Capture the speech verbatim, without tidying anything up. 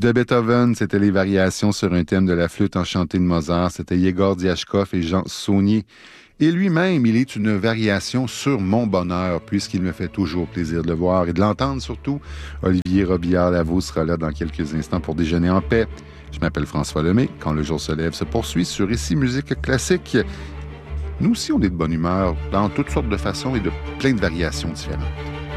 De Beethoven, c'était les variations sur un thème de la flûte enchantée de Mozart. C'était Yegor Diachkov et Jean Saunier. Et lui-même, il est une variation sur Mon bonheur, puisqu'il me fait toujours plaisir de le voir et de l'entendre surtout. Olivier Robillard-Lavaux sera là dans quelques instants pour déjeuner en paix. Je m'appelle François Lemay. Quand le jour se lève se poursuit sur Ici Musique Classique. Nous aussi, on est de bonne humeur dans toutes sortes de façons et de plein de variations différentes.